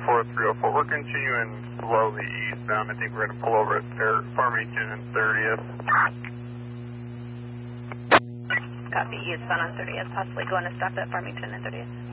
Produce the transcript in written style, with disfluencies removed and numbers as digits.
4304. We're continuing slowly eastbound. I think we're going to pull over at Farmington and 30th. Copy, eastbound on 30th, possibly going to stop at Farmington and 30th.